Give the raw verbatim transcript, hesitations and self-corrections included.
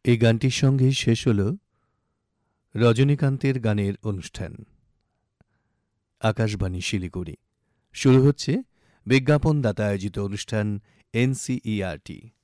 এই গানটির সঙ্গেই শেষ হল রজনীকান্তের গানের অনুষ্ঠান। আকাশবাণী শিলিগুড়ি। শুরু হচ্ছে বিজ্ঞাপনদাতা আয়োজিত অনুষ্ঠান এনসিইআরটি।